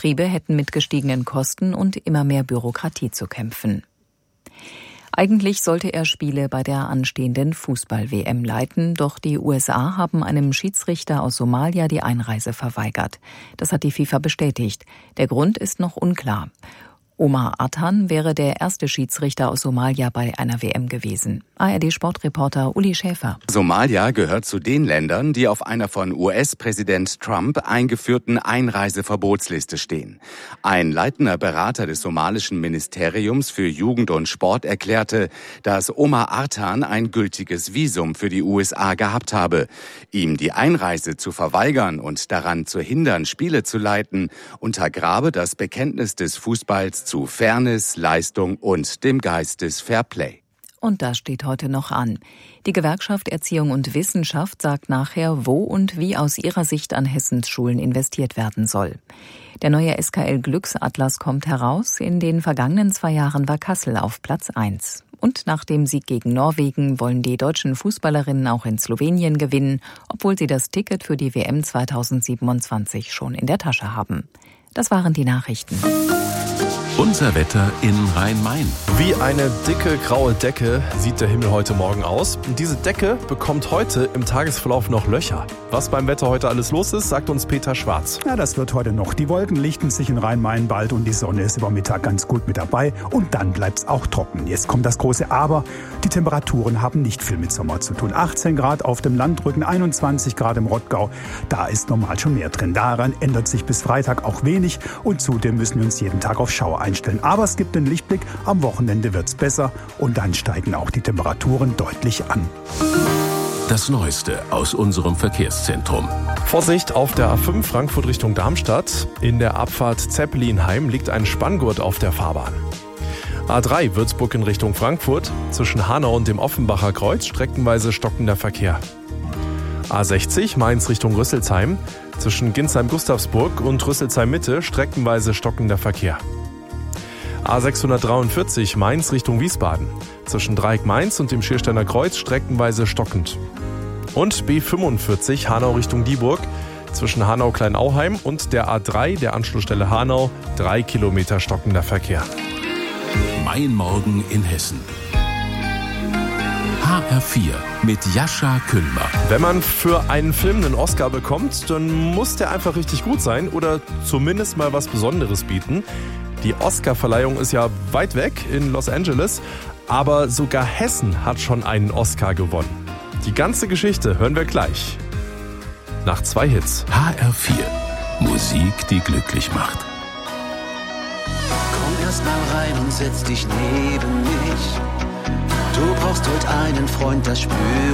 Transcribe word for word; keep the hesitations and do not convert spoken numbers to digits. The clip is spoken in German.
Betriebe hätten mit gestiegenen Kosten und immer mehr Bürokratie zu kämpfen. Eigentlich sollte er Spiele bei der anstehenden Fußball-W M leiten, doch die U S A haben einem Schiedsrichter aus Somalia die Einreise verweigert. Das hat die FIFA bestätigt. Der Grund ist noch unklar. Omar Artan wäre der erste Schiedsrichter aus Somalia bei einer W M gewesen. A R D-Sportreporter Uli Schäfer. Somalia gehört zu den Ländern, die auf einer von U S-Präsident Trump eingeführten Einreiseverbotsliste stehen. Ein leitender Berater des somalischen Ministeriums für Jugend und Sport erklärte, dass Omar Artan ein gültiges Visum für die U S A gehabt habe. Ihm die Einreise zu verweigern und daran zu hindern, Spiele zu leiten, untergrabe das Bekenntnis des Fußballs zu Fairness, Leistung und dem Geist des Fairplay. Und das steht heute noch an. Die Gewerkschaft Erziehung und Wissenschaft sagt nachher, wo und wie aus ihrer Sicht an Hessens Schulen investiert werden soll. Der neue S K L-Glücksatlas kommt heraus. In den vergangenen zwei Jahren war Kassel auf Platz eins. Und nach dem Sieg gegen Norwegen wollen die deutschen Fußballerinnen auch in Slowenien gewinnen, obwohl sie das Ticket für die W M zweitausendsiebenundzwanzig schon in der Tasche haben. Das waren die Nachrichten. Unser Wetter in Rhein-Main. Wie eine dicke graue Decke sieht der Himmel heute Morgen aus. Und diese Decke bekommt heute im Tagesverlauf noch Löcher. Was beim Wetter heute alles los ist, sagt uns Peter Schwarz. Ja, das wird heute noch. Die Wolken lichten sich in Rhein-Main bald und die Sonne ist über Mittag ganz gut mit dabei. Und dann bleibt es auch trocken. Jetzt kommt das große Aber. Die Temperaturen haben nicht viel mit Sommer zu tun. achtzehn Grad auf dem Landrücken, einundzwanzig Grad im Rottgau. Da ist normal schon mehr drin. Daran ändert sich bis Freitag auch wenig. Und zudem müssen wir uns jeden Tag auf Schauer einstellen. Aber es gibt den Lichtblick. Am Wochenende wird's besser. Und dann steigen auch die Temperaturen deutlich an. Das Neueste aus unserem Verkehrszentrum. Vorsicht auf der A fünf Frankfurt Richtung Darmstadt. In der Abfahrt Zeppelinheim liegt ein Spanngurt auf der Fahrbahn. A drei Würzburg in Richtung Frankfurt. Zwischen Hanau und dem Offenbacher Kreuz streckenweise stockender Verkehr. A sechzig Mainz Richtung Rüsselsheim. Zwischen Ginsheim-Gustavsburg und Rüsselsheim-Mitte streckenweise stockender Verkehr. A sechshundertdreiundvierzig Mainz Richtung Wiesbaden. Zwischen Dreieck-Mainz und dem Schiersteiner Kreuz streckenweise stockend. Und B fünfundvierzig Hanau Richtung Dieburg. Zwischen Hanau-Kleinauheim und der A drei der Anschlussstelle Hanau drei Kilometer stockender Verkehr. Mein Morgen in Hessen. H R vier mit Jascha Küllmer. Wenn man für einen Film einen Oscar bekommt, dann muss der einfach richtig gut sein oder zumindest mal was Besonderes bieten. Die Oscar-Verleihung ist ja weit weg in Los Angeles, aber sogar Hessen hat schon einen Oscar gewonnen. Die ganze Geschichte hören wir gleich. Nach zwei Hits. H R vier. Musik, die glücklich macht. Komm erst mal rein und setz dich neben mich. Du brauchst heute einen Freund, das spüre